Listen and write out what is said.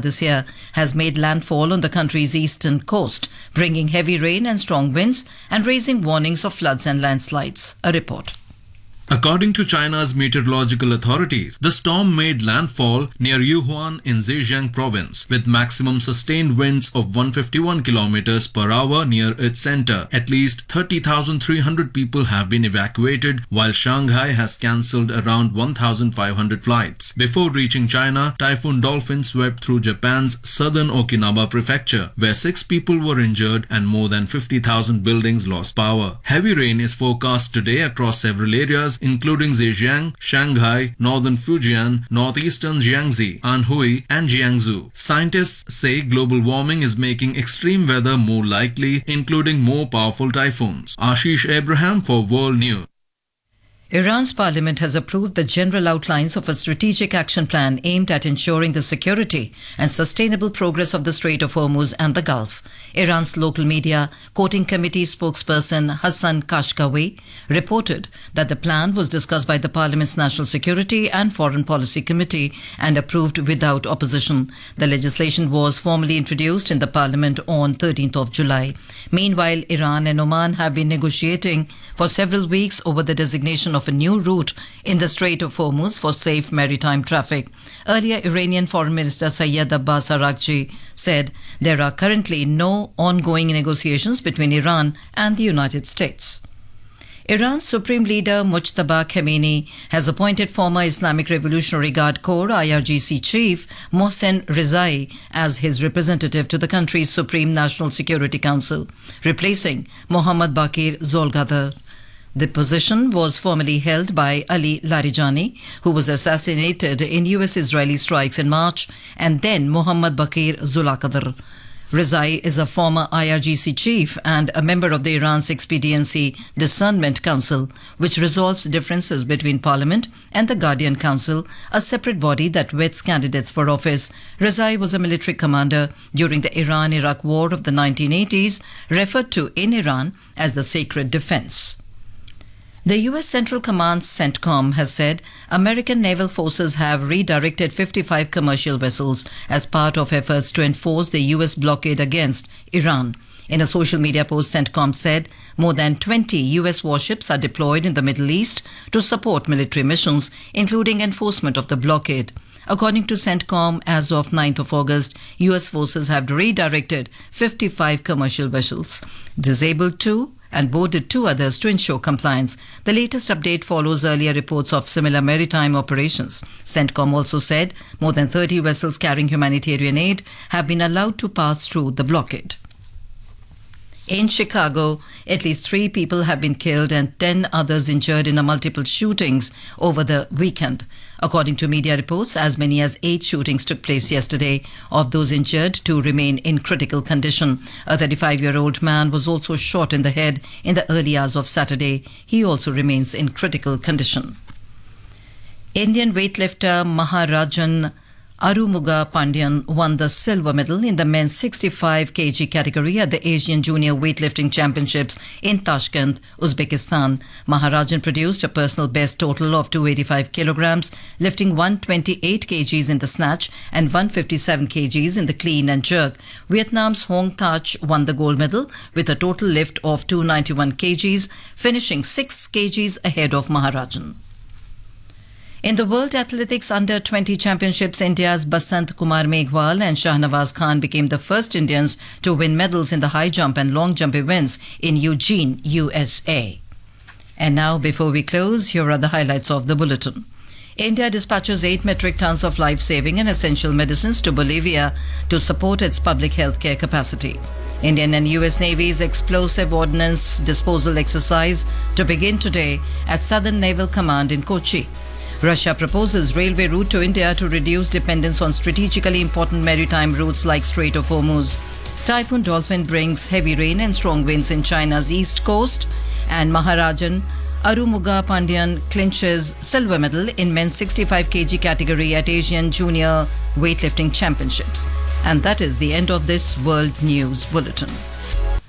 this year has made landfall on the country's eastern coast, bringing heavy rain and strong winds and raising warnings of floods and landslides. A report. According to China's meteorological authorities, the storm made landfall near Yuhuan in Zhejiang province with maximum sustained winds of 151 kilometers per hour near its center. At least 30,300 people have been evacuated, while Shanghai has cancelled around 1,500 flights. Before reaching China, Typhoon Dolphin swept through Japan's southern Okinawa prefecture, where 6 people were injured and more than 50,000 buildings lost power. Heavy rain is forecast today across several areas, including Zhejiang, Shanghai, northern Fujian, northeastern Jiangxi, Anhui, and Jiangsu. Scientists say global warming is making extreme weather more likely, including more powerful typhoons. Ashish Abraham for World News. Iran's parliament has approved the general outlines of a strategic action plan aimed at ensuring the security and sustainable progress of the Strait of Hormuz and the Gulf. Iran's local media, quoting committee spokesperson Hassan Kashkawi, reported that the plan was discussed by the Parliament's National Security and Foreign Policy Committee and approved without opposition. The legislation was formally introduced in the Parliament on 13th of July. Meanwhile, Iran and Oman have been negotiating for several weeks over the designation of a new route in the Strait of Hormuz for safe maritime traffic. Earlier, Iranian Foreign Minister Sayyed Abbas Araghchi said there are currently no ongoing negotiations between Iran and the United States. Iran's Supreme Leader Mujtaba Khamenei has appointed former Islamic Revolutionary Guard Corps IRGC Chief Mohsen Rezai as his representative to the country's Supreme National Security Council, replacing Mohammad Baqir Zolgadar. The position was formerly held by Ali Larijani, who was assassinated in US-Israeli strikes in March, and then Mohammad Baqir Zulakadar. Rezai is a former IRGC chief and a member of the Iran's Expediency Discernment Council, which resolves differences between Parliament and the Guardian Council, a separate body that vets candidates for office. Rezai was a military commander during the Iran-Iraq War of the 1980s, referred to in Iran as the Sacred Defense. The U.S. Central Command CENTCOM has said American naval forces have redirected 55 commercial vessels as part of efforts to enforce the U.S. blockade against Iran. In a social media post, CENTCOM said more than 20 U.S. warships are deployed in the Middle East to support military missions, including enforcement of the blockade. According to CENTCOM, as of 9th of August, U.S. forces have redirected 55 commercial vessels, disabled 2 and boarded 2 others to ensure compliance. The latest update follows earlier reports of similar maritime operations. CENTCOM also said more than 30 vessels carrying humanitarian aid have been allowed to pass through the blockade. In Chicago, at least 3 people have been killed and 10 others injured in multiple shootings over the weekend. According to media reports, as many as 8 shootings took place yesterday. Of those injured, 2 remain in critical condition. A 35-year-old man was also shot in the head in the early hours of Saturday. He also remains in critical condition. Indian weightlifter Maharajan Arumuga Pandyan won the silver medal in the men's 65 kg category at the Asian Junior Weightlifting Championships in Tashkent, Uzbekistan. Maharajan produced a personal best total of 285 kilograms, lifting 128 kgs in the snatch and 157 kgs in the clean and jerk. Vietnam's Hong Thach won the gold medal with a total lift of 291 kgs, finishing 6 kgs ahead of Maharajan. In the World Athletics Under-20 Championships, India's Basant Kumar Meghwal and Shahnawaz Khan became the first Indians to win medals in the high jump and long jump events in Eugene, USA. And now, before we close, here are the highlights of the bulletin. India dispatches 8 metric tons of life-saving and essential medicines to Bolivia to support its public health care capacity. Indian and US Navy's explosive ordnance disposal exercise to begin today at Southern Naval Command in Kochi. Russia proposes railway route to India to reduce dependence on strategically important maritime routes like Strait of Hormuz. Typhoon Dolphin brings heavy rain and strong winds in China's east coast. And Maharajan Arumuga Pandyan clinches silver medal in men's 65 kg category at Asian Junior Weightlifting Championships. And that is the end of this World News Bulletin.